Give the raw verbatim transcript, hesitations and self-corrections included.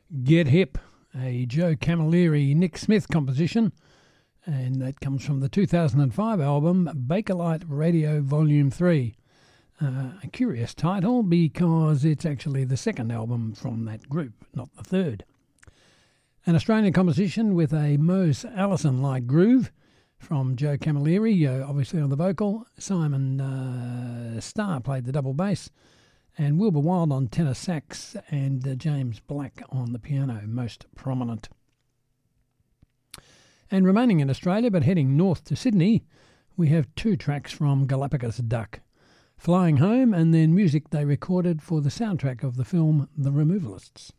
Get Hip, a Joe Camilleri, Nick Smith composition, and that comes from the two thousand five album Bakelite Radio Volume three. Uh, a curious title because it's actually the second album from that group, not the third. An Australian composition with a Mose Allison-like groove from Joe Camilleri, uh, obviously on the vocal. Simon uh, Starr played the double bass, and Wilbur Wilde on tenor sax, and uh, James Black on the piano, most prominent. And remaining in Australia but heading north to Sydney, we have two tracks from Galapagos Duck, Flying Home, and then music they recorded for the soundtrack of the film The Removalists.